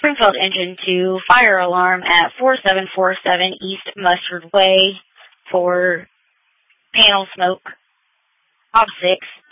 Springfield Engine 2, fire alarm at 4747 East Mustard Way for panel smoke. Op 6,